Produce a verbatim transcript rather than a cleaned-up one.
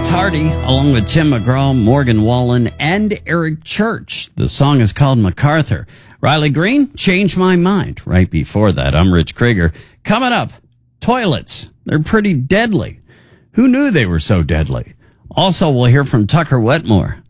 That's Hardy, along with Tim McGraw, Morgan Wallen, and Eric Church. The song is called MacArthur. Riley Green, Change My Mind. Right before that, I'm Rich Krieger. Coming up, toilets. They're pretty deadly. Who knew they were so deadly? Also, we'll hear from Tucker Wetmore.